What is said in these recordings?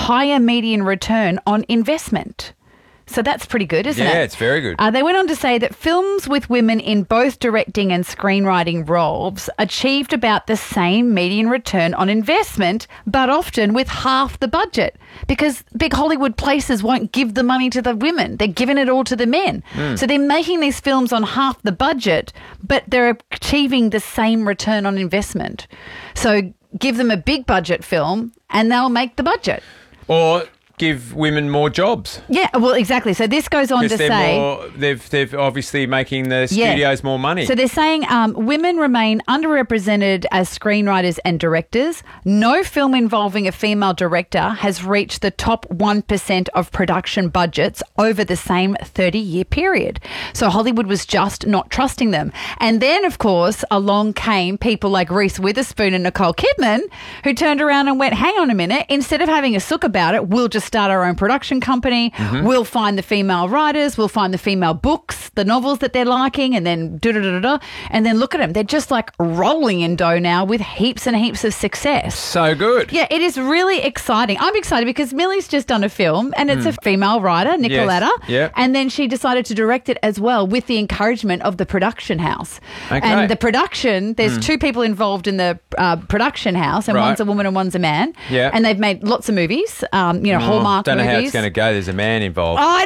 higher median return on investment. So that's pretty good, isn't it? Yeah, it's very good. They went on to say that films with women in both directing and screenwriting roles achieved about the same median return on investment, but often with half the budget, because big Hollywood places won't give the money to the women. They're giving it all to the men. So they're making these films on half the budget, but they're achieving the same return on investment. So give them a big budget film and they'll make the budget. Or give women more jobs. Yeah, well, exactly. So this goes on to say... They're obviously making the studios more money. So they're saying women remain underrepresented as screenwriters and directors. No film involving a female director has reached the top 1% of production budgets over the same 30-year period. So Hollywood was just not trusting them. And then, of course, along came people like Reese Witherspoon and Nicole Kidman, who turned around and went, hang on a minute, instead of having a sook about it, we'll just start our own production company. We'll find the female writers. We'll find the female books, the novels that they're liking, and then and then look at them. They're just like rolling in dough now with heaps and heaps of success. So good. Yeah, it is really exciting. I'm excited because Millie's just done a film and it's a female writer, Nicoletta. Yes. Yep. And then she decided to direct it as well with the encouragement of the production house. Okay. And the production, there's two people involved in the production house, and Right. one's a woman and one's a man. Yeah. And they've made lots of movies, Hallmark Don't know movies. how it's going to go. There's a man involved. I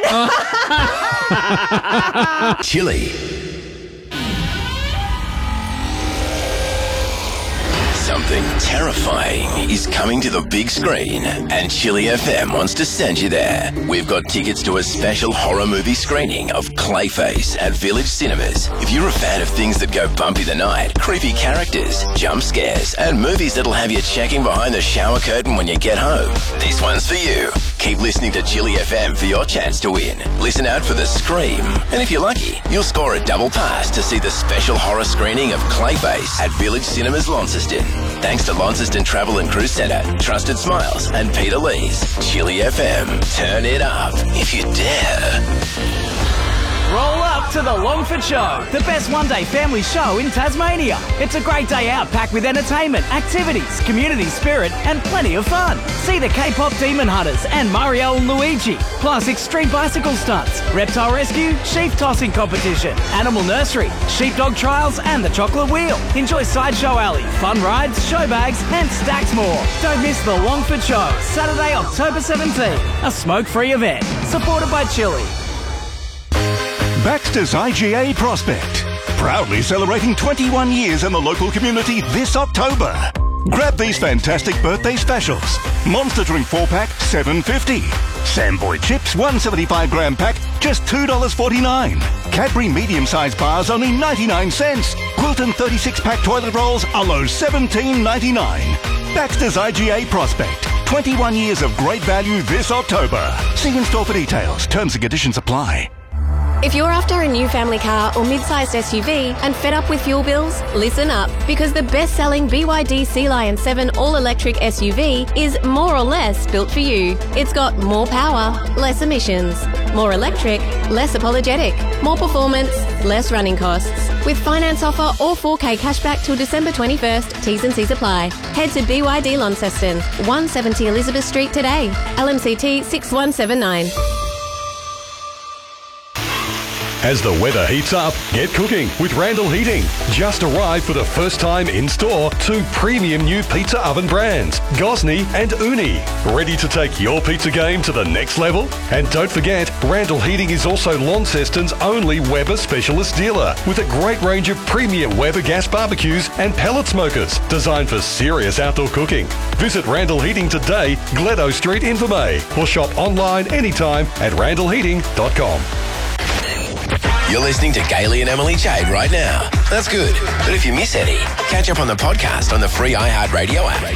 know. Chili. Something terrifying is coming to the big screen, and Chili FM wants to send you there. We've got tickets to a special horror movie screening of Clayface at Village Cinemas. If you're a fan of things that go bumpy the night, creepy characters, jump scares, and movies that'll have you checking behind the shower curtain when you get home, this one's for you. Keep listening to Chili FM for your chance to win. Listen out for the Scream. And if you're lucky, you'll score a double pass to see the special horror screening of Clayface at Village Cinemas Launceston. Thanks to Launceston Travel and Cruise Centre, Trusted Smiles, and Peter Lee's. Chili FM. Turn it up if you dare. Roll up to the Longford Show, the best one-day family show in Tasmania. It's a great day out packed with entertainment, activities, community spirit, and plenty of fun. See the K-pop Demon Hunters and Mario and Luigi, plus extreme bicycle stunts, reptile rescue, sheep tossing competition, animal nursery, sheepdog trials, and the chocolate wheel. Enjoy Sideshow Alley, fun rides, show bags, and stacks more. Don't miss the Longford Show, Saturday, October 17th, a smoke-free event, supported by Chili. Baxter's IGA Prospect, proudly celebrating 21 years in the local community this October. Grab these fantastic birthday specials. Monster Drink 4-pack, $7.50. Samboy Chips, 175-gram pack, just $2.49. Cadbury medium-sized bars, only 99 cents. Quilton 36-pack toilet rolls, a low $17.99. Baxter's IGA Prospect. 21 years of great value this October. See in-store for details. Terms and conditions apply. If you're after a new family car or mid-sized SUV and fed up with fuel bills, listen up, because the best-selling BYD Sea Lion 7 all-electric SUV is more or less built for you. It's got more power, less emissions, more electric, less apologetic, more performance, less running costs. With finance offer or 4K cashback till December 21st, T's and C's apply. Head to BYD Launceston, 170 Elizabeth Street today. LMCT 6179. As the weather heats up, get cooking with Randall Heating. Just arrived for the first time in store 2 premium new pizza oven brands, Gosney and Uni. Ready to take your pizza game to the next level? And don't forget, Randall Heating is also Launceston's only Weber specialist dealer, with a great range of premium Weber gas barbecues and pellet smokers designed for serious outdoor cooking. Visit Randall Heating today, Gledo Street, Invermay, or shop online anytime at randallheating.com. You're listening to Gailey and Emily Jade right now. That's good. But if you miss any, catch up on the podcast on the free iHeartRadio app.